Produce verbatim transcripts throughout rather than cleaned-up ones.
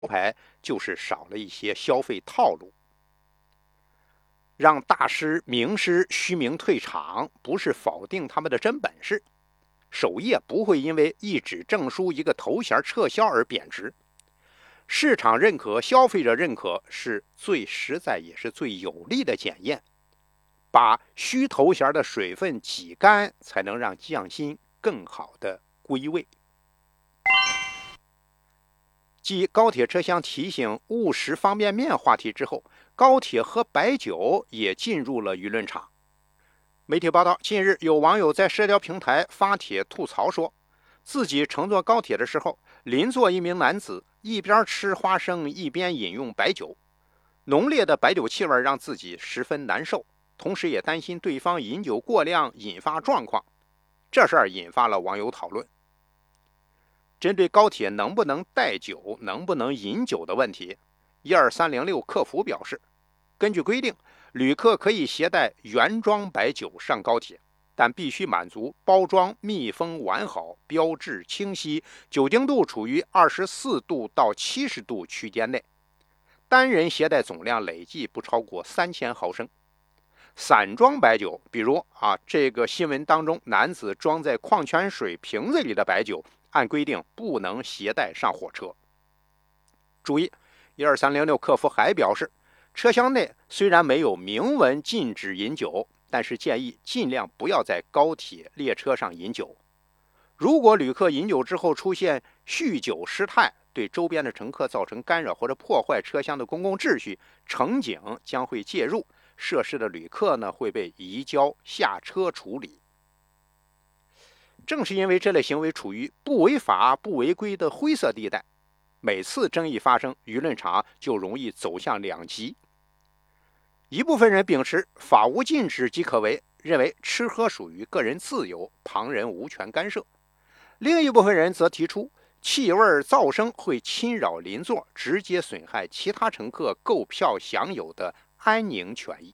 牌就是少了一些消费套路。让大师名师虚名退场，不是否定他们的真本事。首页不会因为一纸证书、一个头衔撤销而贬值。市场认可、消费者认可是最实在也是最有力的检验。把虚头衔的水分挤干，才能让匠心更好的归位。继高铁车厢提醒误食方便面话题之后，高铁喝白酒也进入了舆论场。媒体报道，近日有网友在社交平台发帖吐槽说，自己乘坐高铁的时候，邻座一名男子一边吃花生一边饮用白酒，浓烈的白酒气味让自己十分难受，同时也担心对方饮酒过量引发状况。这事儿引发了网友讨论。针对高铁能不能带酒、能不能饮酒的问题，一二三零六客服表示，根据规定，旅客可以携带原装白酒上高铁，但必须满足包装密封完好、标志清晰、酒精度处于二十四度到七十度区间内，单人携带总量累计不超过三千毫升。散装白酒，比如啊，这个新闻当中男子装在矿泉水瓶子里的白酒，按规定不能携带上火车。注意，一二三零六客服还表示，车厢内虽然没有明文禁止饮酒，但是建议尽量不要在高铁列车上饮酒。如果旅客饮酒之后出现酗酒失态，对周边的乘客造成干扰或者破坏车厢的公共秩序，乘警将会介入，涉事的旅客呢会被移交下车处理。正是因为这类行为处于不违法不违规的灰色地带，每次争议发生，舆论场就容易走向两极。一部分人秉持法无禁止即可为，认为吃喝属于个人自由，旁人无权干涉。另一部分人则提出，气味噪声会侵扰邻座，直接损害其他乘客购票享有的安宁权益。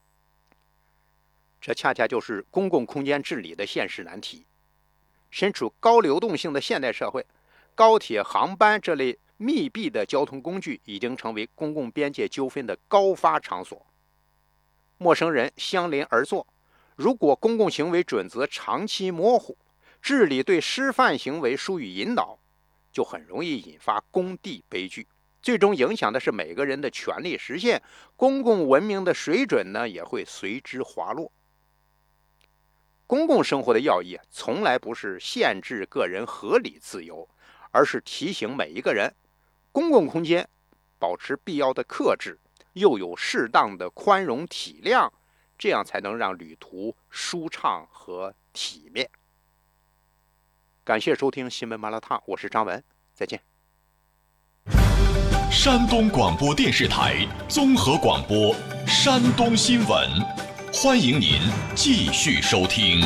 这恰恰就是公共空间治理的现实难题。身处高流动性的现代社会，高铁、航班这类密闭的交通工具已经成为公共边界纠纷的高发场所。陌生人相邻而坐，如果公共行为准则长期模糊，治理对失范行为疏于引导，就很容易引发公地悲剧，最终影响的是每个人的权利实现，公共文明的水准呢也会随之滑落。公共生活的要义从来不是限制个人合理自由，而是提醒每一个人，公共空间保持必要的克制，又有适当的宽容体谅，这样才能让旅途舒畅和体面。感谢收听新闻麻辣烫，我是张文，再见。 山东广播电视台综合广播山东新闻，欢迎您继续收听。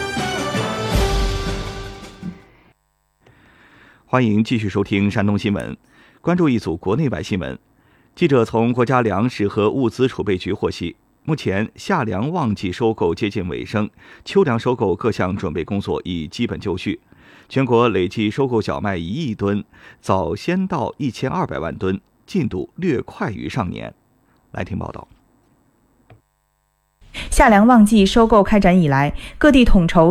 欢迎继续收听山东新闻，关注一组国内外新闻。记者从国家粮食和物资储备局获悉，目前夏粮旺季收购接近尾声，秋粮收购各项准备工作已基本就绪。全国累计收购小麦一亿吨，早先到一千二百万吨，进度略快于上年。来听报道。 夏粮旺季收购开展以来，各地统筹